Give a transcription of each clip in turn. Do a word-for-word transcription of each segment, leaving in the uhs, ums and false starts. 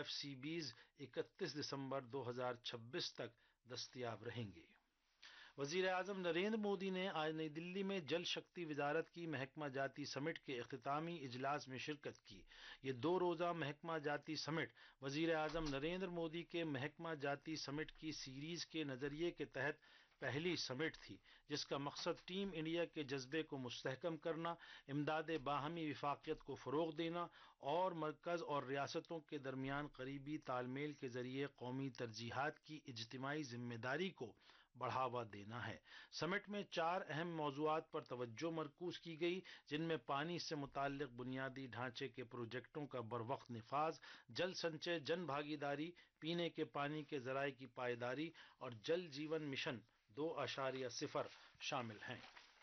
F C بیز اکتیس دسمبر دو ہزار چھبیس تک دستیاب رہیں گے۔ وزیر اعظم نریندر مودی نے آج نئی دلی میں جل شکتی وزارت کی محکمہ جاتی سمٹ کے اختتامی اجلاس میں شرکت کی۔ یہ دو روزہ محکمہ جاتی سمٹ وزیر اعظم نریندر مودی کے محکمہ جاتی سمٹ کی سیریز کے نظریے کے تحت پہلی سمٹ تھی، جس کا مقصد ٹیم انڈیا کے جذبے کو مستحکم کرنا، امداد باہمی وفاقیت کو فروغ دینا اور مرکز اور ریاستوں کے درمیان قریبی تال میل کے ذریعے قومی ترجیحات کی اجتماعی ذمہ داری کو بڑھاوا دینا ہے۔ سمٹ میں چار اہم موضوعات پر توجہ مرکوز کی گئی، جن میں پانی سے متعلق بنیادی ڈھانچے کے پروجیکٹوں کا بروقت نفاذ، جل سنچے جن بھاگیداری، پینے کے پانی کے ذرائع کی پائیداری اور جل جیون مشن دو اشاریہ صفر شامل ہیں۔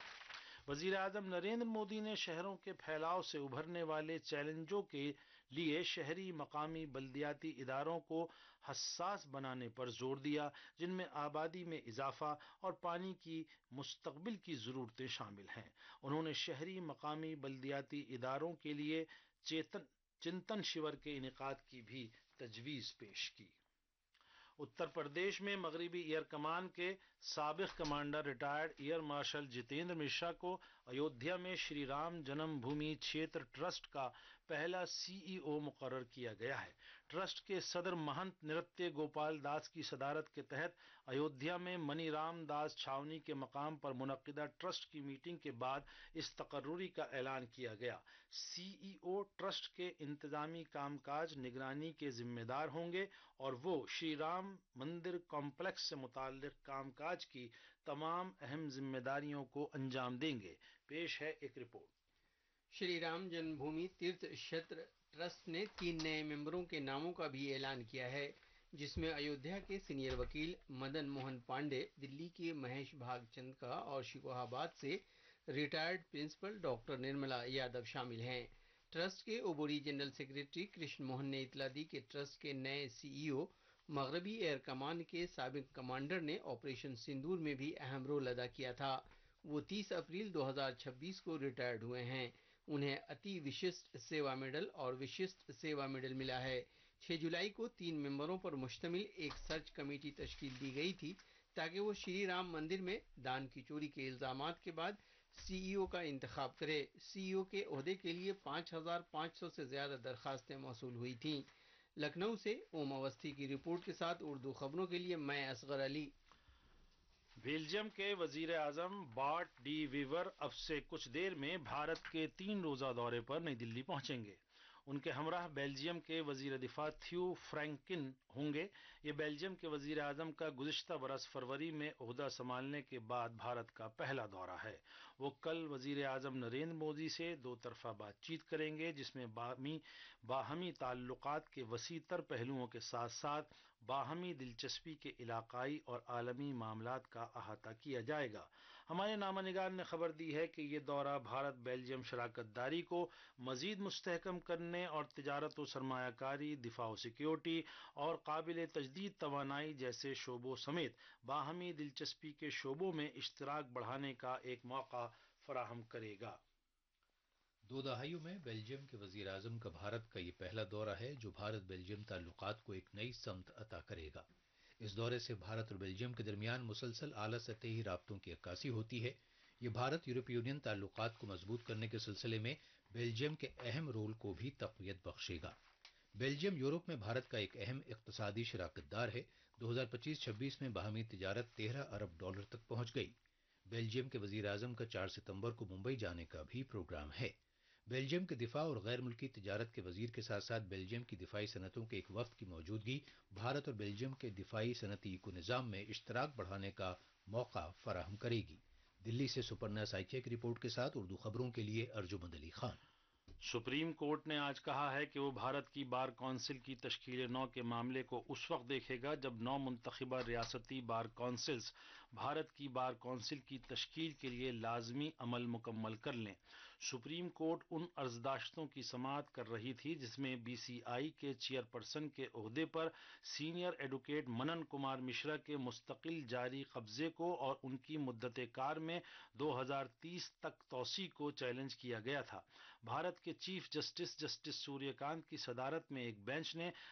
وزیر اعظم نریندر مودی نے شہروں کے پھیلاؤ سے ابھرنے والے چیلنجوں کے لیے شہری مقامی بلدیاتی اداروں کو حساس بنانے پر زور دیا، جن میں آبادی میں اضافہ اور پانی کی مستقبل کی ضرورتیں شامل ہیں۔ انہوں نے شہری مقامی بلدیاتی اداروں کے لیے چیتن چنتن شیور کے انعقاد کی بھی تجویز پیش کی۔ اتر پردیش میں مغربی ایئر کمان کے سابق commander retired air marshal Jitendra Mishra کو ایودھیا میں شری رام جنم بھومی چھیتر ٹرسٹ کا پہلا سی ای او مقرر کیا گیا ہے۔ ٹرسٹ کے صدر مہنت نرتیہ گوپال داس کی صدارت کے تحت ایودھیا میں منی رام داس چھاونی کے مقام پر منعقدہ ٹرسٹ کی میٹنگ کے بعد اس تقرری کا اعلان کیا گیا۔ سی ای او ٹرسٹ کے انتظامی کام کاج نگرانی کے ذمہ دار ہوں گے اور وہ شری رام مندر کمپلیکس سے متعلق کام کاج کی تمام اہم ذمہ داریوں کو انجام دیں گے۔ پیش ہے ایک رپورٹ۔ شری رام جنم بھومی تیرتھ شیتر ٹرسٹ نے تین نئے ممبروں کے ناموں کا بھی اعلان کیا ہے، جس میں ایودھیا کے سینئر وکیل مدن موہن پانڈے، دلی کے مہیش بھاگ چندکا اور شکوہاباد سے retired principal doctor Nirmala Yadav شامل ہیں۔ ٹرسٹ کے عبوری جنرل سیکرٹری کرشن موہن نے اطلاع دی کہ ٹرسٹ کے نئے سی ای او مغربی ایئر کمان کے سابق کمانڈر نے آپریشن سندور میں بھی اہم رول ادا کیا تھا۔ وہ تیس اپریل دو ہزار چھبیس کو ریٹائرڈ ہوئے ہیں۔ انہیں اتی وششٹ سیوا میڈل اور وششٹ سیوا میڈل ملا ہے۔ چھ جولائی کو تین ممبروں پر مشتمل ایک سرچ کمیٹی تشکیل دی گئی تھی تاکہ وہ شری رام مندر میں دان کی چوری کے الزامات کے بعد سی ای او کا انتخاب کرے۔ سی ای او کے عہدے کے لیے پانچ ہزار پانچ سو سے زیادہ درخواستیں موصول ہوئی تھیں۔ لکھنؤ سے اوم اوستھی کی رپورٹ کے ساتھ اردو خبروں کے لیے میں اصغر علی۔ بیلجیم کے وزیر اعظم بارٹ ڈی ویور اب سے کچھ دیر میں بھارت کے تین روزہ دورے پر نئی دلی پہنچیں گے۔ ان کے ہمراہ بیلجیم کے وزیر دفاع تھیو فرینکن ہوں گے۔ یہ بیلجیم کے وزیر اعظم کا گزشتہ برس فروری میں عہدہ سنبھالنے کے بعد بھارت کا پہلا دورہ ہے۔ وہ کل وزیر اعظم نریندر مودی سے دو طرفہ بات چیت کریں گے، جس میں باہمی باہمی تعلقات کے وسیع تر پہلوؤں کے ساتھ ساتھ باہمی دلچسپی کے علاقائی اور عالمی معاملات کا احاطہ کیا جائے گا۔ ہمارے نامہ نگار نے خبر دی ہے کہ یہ دورہ بھارت بیلجیم شراکت داری کو مزید مستحکم کرنے اور تجارت و سرمایہ کاری، دفاع و سیکیورٹی اور قابل تجدید توانائی جیسے شعبوں سمیت باہمی دلچسپی کے شعبوں میں اشتراک بڑھانے کا ایک موقع فراہم کرے گا۔ دو دہائیوں میں بیلجیم کے وزیر اعظم کا بھارت کا یہ پہلا دورہ ہے جو بھارت بیلجیم تعلقات کو ایک نئی سمت عطا کرے گا۔ اس دورے سے بھارت اور بیلجیم کے درمیان مسلسل اعلیٰ سطحی رابطوں کی عکاسی ہوتی ہے۔ یہ بھارت یورپی یونین تعلقات کو مضبوط کرنے کے سلسلے میں بیلجیم کے اہم رول کو بھی تقویت بخشے گا۔ بیلجیم یورپ میں بھارت کا ایک اہم اقتصادی شراکت دار ہے۔ دو ہزار پچیس چھبیس میں باہمی تجارت تیرہ ارب ڈالر تک پہنچ گئی۔ بیلجیم کے وزیر اعظم کا چار ستمبر کو ممبئی جانے کا بھی پروگرام ہے۔ بیلجیم کے دفاع اور غیر ملکی تجارت کے وزیر کے ساتھ ساتھ بیلجیم کی دفاعی صنعتوں کے ایک وفد کی موجودگی بھارت اور بیلجیم کے دفاعی صنعتی کو نظام میں اشتراک بڑھانے کا موقع فراہم کرے گی۔ دلی سے سپرنا سائکیا کی رپورٹ کے ساتھ اردو خبروں کے لیے ارجمند علی خان۔ سپریم کورٹ نے آج کہا ہے کہ وہ بھارت کی بار کونسل کی تشکیل نو کے معاملے کو اس وقت دیکھے گا جب نو منتخبہ ریاستی بار کونسلز بھارت کی بار کونسل کی تشکیل کے لیے لازمی عمل مکمل کر لیں۔ سپریم کورٹ ان عرضداشتوں کی سماعت کر رہی تھی جس میں بی سی آئی کے چیئر پرسن کے عہدے پر سینئر ایڈوکیٹ منن کمار مشرا کے مستقل جاری قبضے کو اور ان کی مدت کار میں دو ہزار تیس تک توسیع کو چیلنج کیا گیا تھا۔ بھارت کے چیف جسٹس جسٹس سوریہ کانت کی صدارت میں ایک بینچ نے